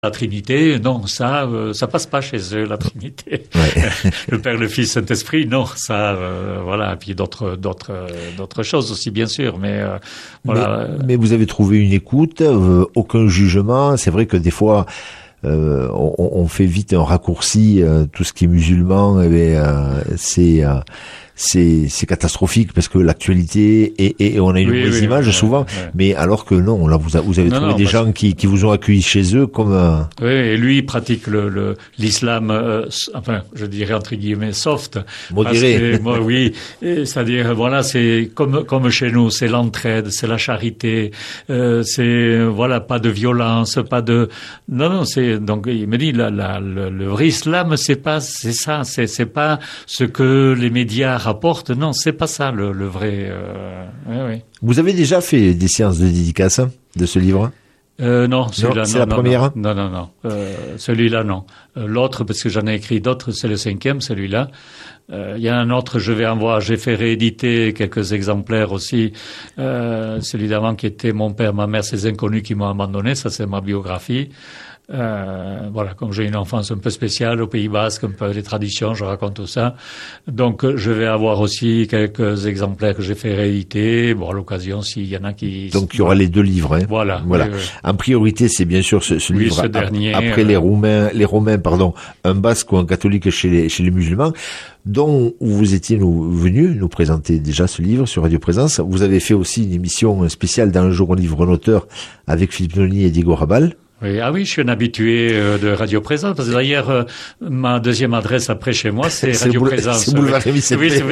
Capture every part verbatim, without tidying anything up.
La Trinité, non, ça, euh, ça passe pas chez eux, la Trinité. Ouais. Le Père, le Fils, Saint-Esprit, non, ça, euh, voilà. Et puis d'autres, d'autres, euh, d'autres choses aussi, bien sûr, mais euh, voilà. Mais, mais vous avez trouvé une écoute, euh, aucun jugement. C'est vrai que des fois, euh, on, on fait vite un raccourci. Euh, tout ce qui est musulman, eh bien, euh, c'est euh, c'est c'est catastrophique parce que l'actualité et, et on a une Oui, mauvaise oui, image ouais, souvent, ouais. mais alors que non, là vous, a, vous avez Non, trouvé non, des parce- gens qui qui vous ont accueilli chez eux comme euh, Oui, et lui, il pratique le, le, l'islam, euh, enfin, je dirais entre guillemets soft. modéré. Parce que, moi, oui, et c'est-à-dire, voilà, c'est comme comme chez nous, c'est l'entraide, c'est la charité, euh, c'est voilà, pas de violence, pas de, non, non, c'est donc il me dit, la, la, le, le vrai islam, c'est pas, c'est ça, c'est c'est pas ce que les médias rapportent, non, c'est pas ça le, le vrai. Euh, oui, oui. Vous avez déjà fait des séances de dédicace de ce livre? Euh, non, celui-là, c'est non, la non, première? Non, non, non. non. Euh, celui-là, non. Euh, l'autre, parce que j'en ai écrit d'autres, c'est le cinquième, celui-là. Euh, Il y a un autre, je vais en voir, j'ai fait rééditer quelques exemplaires aussi. Euh, celui d'avant qui était Mon père, ma mère, ces inconnus qui m'ont abandonné, ça c'est ma biographie. Euh, voilà, comme j'ai une enfance un peu spéciale au Pays Basque, un peu les traditions, je raconte tout ça. Donc, je vais avoir aussi quelques exemplaires que j'ai fait rééditer. Bon, à l'occasion, s'il y en a qui... Donc il y aura les deux livres. Hein. Voilà. Voilà. Oui, oui. En priorité, c'est bien sûr ce, ce Oui, livre. ce ap- dernier, Après euh, les Roumains, les Romains, pardon, un Basque ou un catholique chez les chez les musulmans, dont vous étiez nous, venu nous présenter déjà ce livre sur Radio Présence. Vous avez fait aussi une émission spéciale dans le jour au livre en auteur avec Philippe Noni et Diego Rabal. Oui, ah oui, je suis un habitué euh, de Radio Présence. Parce que d'ailleurs, euh, ma deuxième adresse après chez moi, c'est C'est Radio boule- Présence. c'est boulevard Rémy Oui, c'est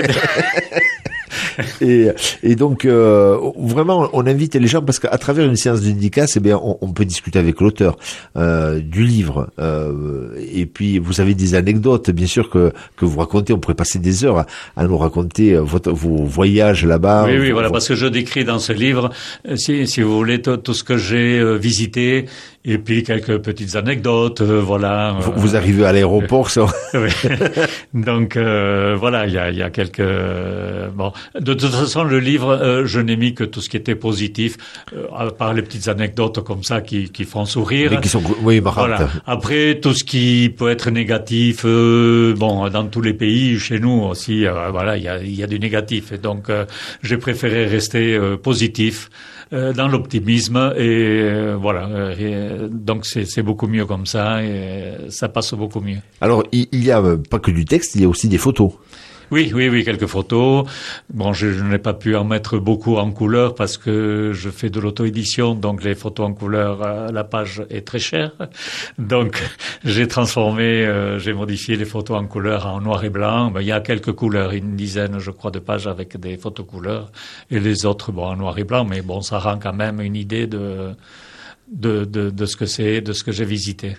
Et, et donc euh, vraiment, on invite les gens parce qu'à travers une séance de dédicace, eh bien, on, on peut discuter avec l'auteur euh, du livre. Euh, et puis, vous avez des anecdotes, bien sûr que que vous racontez. On pourrait passer des heures à, à nous raconter euh, votre, vos voyages là-bas. Oui, oui, vos- voilà, vos- parce que je décris dans ce livre, euh, si, si vous voulez, tout, tout ce que j'ai euh, visité, et puis quelques petites anecdotes, euh, voilà. Vous, euh, vous arrivez à l'aéroport, ça. oui. Donc euh, voilà, il y a, il y a quelques euh, bon. De toute façon, le livre, euh, je n'ai mis que tout ce qui était positif, euh, à part les petites anecdotes comme ça qui, qui font sourire. Mais qui sont, oui, marrantes. Voilà. Après, tout ce qui peut être négatif, euh, bon, dans tous les pays, chez nous aussi, euh, voilà, il y a, il y a du négatif. Et donc, euh, j'ai préféré rester euh, positif, euh, dans l'optimisme, et euh, voilà. Euh, et, euh, donc, c'est, c'est beaucoup mieux comme ça, et euh, ça passe beaucoup mieux. Alors, il, il y a euh, pas que du texte, il y a aussi des photos. Oui, oui, oui, quelques photos. Bon, je, je n'ai pas pu en mettre beaucoup en couleur parce que je fais de l'auto-édition, donc les photos en couleur, euh, la page est très chère. Donc, j'ai transformé, euh, j'ai modifié les photos en couleur en noir et blanc. Ben, il y a quelques couleurs, une dizaine, je crois, de pages avec des photos couleurs, et les autres, bon, en noir et blanc. Mais bon, ça rend quand même une idée de de de, de ce que c'est, de ce que j'ai visité.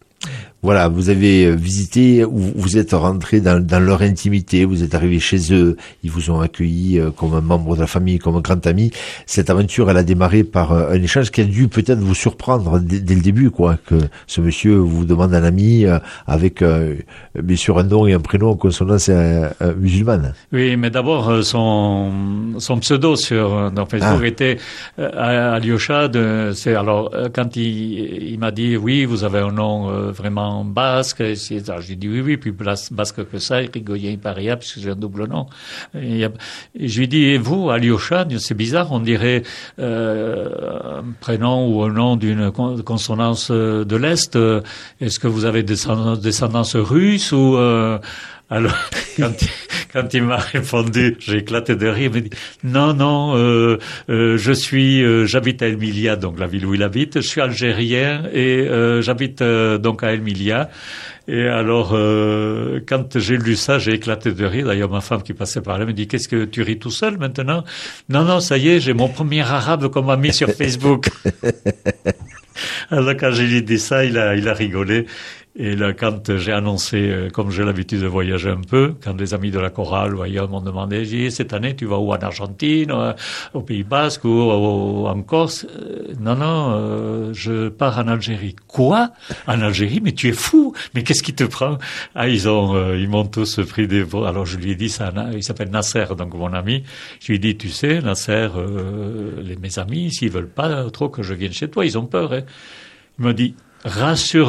Voilà, vous avez visité, vous, vous êtes rentré dans, dans leur intimité, vous êtes arrivé chez eux, ils vous ont accueilli euh, comme un membre de la famille, comme un grand ami. Cette aventure, elle a démarré par euh, un échange qui a dû peut-être vous surprendre dès, dès le début, quoi, que ce monsieur vous demande un ami euh, avec euh, bien sûr un nom et un prénom en consonance euh, euh, musulmane. Oui, mais d'abord, euh, son, son pseudo sur euh, dans Facebook Ah. était euh, Alyosha. De, c'est alors euh, quand il, il m'a dit oui, vous avez un nom euh, vraiment basque. Et c'est, alors, j'ai dit oui, oui, puis plus basque que ça, Irigoyen Paria, puisque j'ai un double nom. Et, et je lui ai dit, et vous, Alyosha, c'est bizarre, on dirait euh, un prénom ou un nom d'une con- consonance euh, de l'Est. Euh, Est-ce que vous avez des descendance, descendance russe ou euh, alors, quand il, quand il m'a répondu, j'ai éclaté de rire. Il m'a dit non, non, euh, euh, je suis, euh, j'habite à Emilia, donc la ville où il habite. Je suis algérien et euh, j'habite euh, donc à Emilia. Et alors, euh, quand j'ai lu ça, j'ai éclaté de rire. D'ailleurs, ma femme qui passait par là me dit, qu'est-ce que tu ris tout seul maintenant? Non, non, ça y est, j'ai mon premier arabe qu'on m'a mis sur Facebook. Alors, quand j'ai lui dit ça, il a, il a rigolé. Et là, quand j'ai annoncé, euh, comme j'ai l'habitude de voyager un peu, quand les amis de la chorale ou ailleurs m'ont demandé, j'ai dit, cette année, tu vas où, en Argentine, euh, au Pays Basque ou, ou en Corse? Euh, non, non, euh, je pars en Algérie. Quoi? En Algérie? Mais tu es fou! Mais qu'est-ce qui te prend? Ah, ils ont, euh, ils m'ont tous pris des... Alors, je lui ai dit ça, il s'appelle Nasser, donc mon ami. Je lui ai dit, tu sais, Nasser, euh, les, mes amis, s'ils veulent pas trop que je vienne chez toi, ils ont peur, hein. Il m'a dit, rassurant.